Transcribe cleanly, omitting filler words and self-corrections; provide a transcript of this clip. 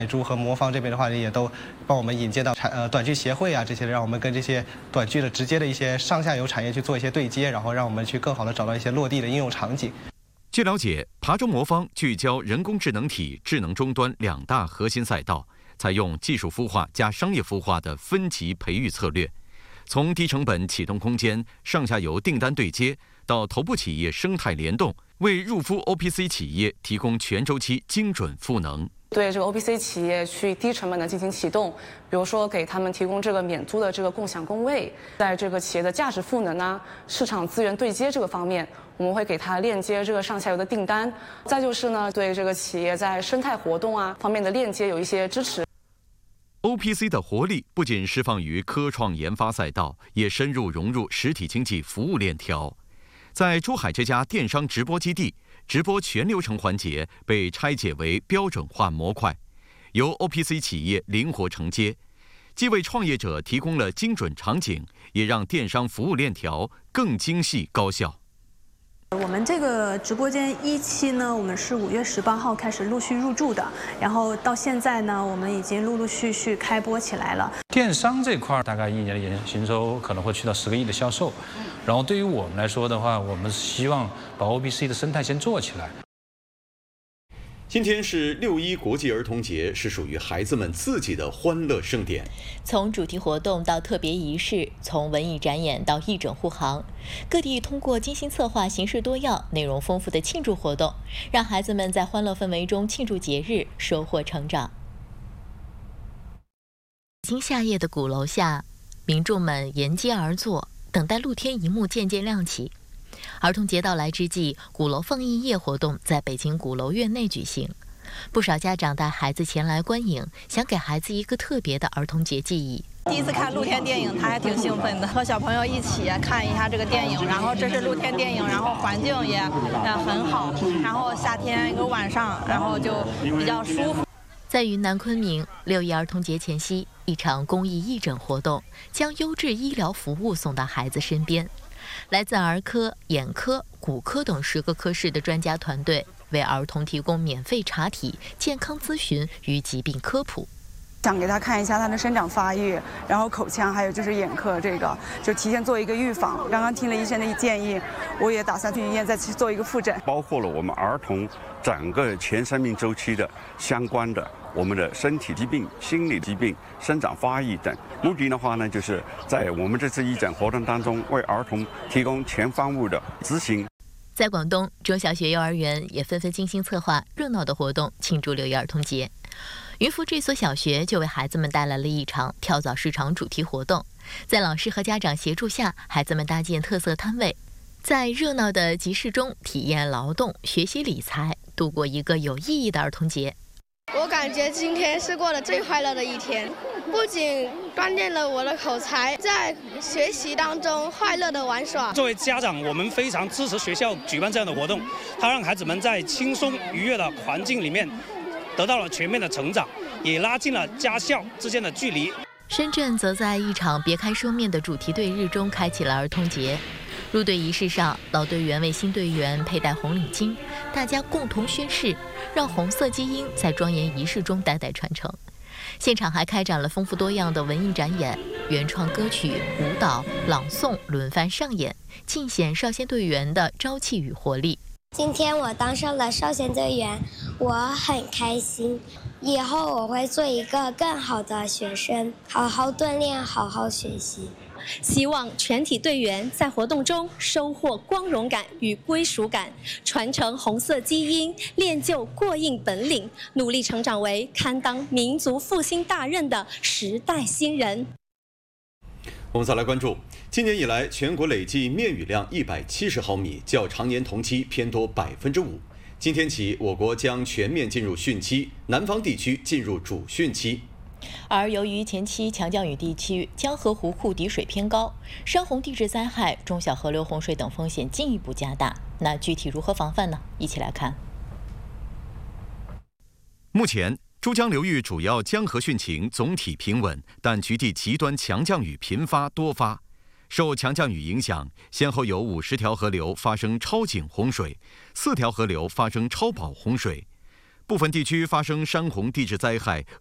美珠和魔方这边的话，也都帮我们引荐到短剧协会啊这些，让我们跟这些短剧的直接的一些上下游产业去做一些对接，然后让我们去更好的找到一些落地的应用场景。 据了解，琶洲魔方聚焦人工智能体、智能终端2大核心赛道，采用技术孵化加商业孵化的分级培育策略，从低成本启动空间、上下游订单对接到头部企业生态联动，为入孵 OPC 企业提供全周期精准赋能。 对这个 OPC 企业去低成本的进行启动，比如说给他们提供这个免租的这个共享工位，在这个企业的价值赋能啊、市场资源对接这个方面，我们会给它链接这个上下游的订单。再就是呢，对这个企业在生态活动啊方面的链接有一些支持。 OPC 的活力不仅释放于科创研发赛道，也深入融入实体经济服务链条。在珠海这家电商直播基地，直播全流程环节被拆解为标准化模块，由 OPC 企业灵活承接，既为创业者提供了精准场景，也让电商服务链条更精细高效。 我们这个直播间1期呢，我们是5月18号开始陆续入驻的，然后到现在呢，我们已经陆陆续续开播起来了。 电商这块大概1年的营收可能会去到10个亿的销售，然后对于我们来说的话，我们希望把 OPC 的生态先做起来。 今天是6·1国际儿童节，是属于孩子们自己的欢乐盛典。 从主题活动到特别仪式，从文艺展演到义诊护航，各地通过精心策划、形式多样、内容丰富的庆祝活动，让孩子们在欢乐氛围中庆祝节日，收获成长。金夏夜的鼓楼下，民众们沿街而坐，等待露天一幕渐渐亮起。儿童节到来之际，鼓楼放映夜活动在北京鼓楼院内举行，不少家长带孩子前来观影，想给孩子一个特别的儿童节记忆。 第一次看露天电影，他还挺兴奋的，和小朋友一起看一下这个电影。然后这是露天电影，然后环境也很好，然后夏天一个晚上，然后就比较舒服。 在云南昆明，6·1儿童节前夕，一场公益义诊活动将优质医疗服务送到孩子身边。来自儿科、眼科、骨科等10个科室的专家团队，为儿童提供免费查体、健康咨询与疾病科普。 想给他看一下他的生长发育，然后口腔，还有就是眼科，这个就提前做一个预防。刚刚听了医生的建议，我也打算去医院再去做一个复诊。 包括了我们儿童整个全生命周期的相关的我们的身体疾病、心理疾病、生长发育等。目的的话呢，就是在我们这次义诊活动当中，为儿童提供全方位的咨询。 在广东，中小学、幼儿园也纷纷精心策划热闹的活动，庆祝6·1儿童节。云浮这所小学就为孩子们带来了一场跳蚤市场主题活动，在老师和家长协助下，孩子们搭建特色摊位，在热闹的集市中体验劳动、学习理财，度过一个有意义的儿童节。 我感觉今天是过得最快乐的一天，不仅锻炼了我的口才，在学习当中快乐的玩耍。 作为家长，我们非常支持学校举办这样的活动，它让孩子们在轻松愉悦的环境里面得到了全面的成长，也拉近了家校之间的距离。 深圳则在一场别开生面的主题队日中开启了儿童节。入队仪式上，老队员为新队员佩戴红领巾，大家共同宣誓，让红色基因在庄严仪式中代代传承。现场还开展了丰富多样的文艺展演，原创歌曲、舞蹈、朗诵轮番上演，尽显少先队员的朝气与活力。 今天我当上了少先队员，我很开心。以后我会做一个更好的学生，好好锻炼，好好学习。 希望全体队员在活动中收获光荣感与归属感，传承红色基因，练就过硬本领，努力成长为堪当民族复兴大任的时代新人。 我们再来关注，今年以来全国累计面雨量170毫米，较常年同期偏多5%。今天起，我国将全面进入汛期，南方地区进入主汛期。 而由于前期强降雨地区江河湖库底水偏高，山洪地质灾害、中小河流洪水等风险进一步加大。那具体如何防范呢？一起来看。 目前，珠江流域主要江河汛情总体平稳，但局地极端强降雨频发多发。受强降雨影响，先后有50条河流发生超警洪水，4条河流发生超保洪水。 部分地区发生山洪地质灾害，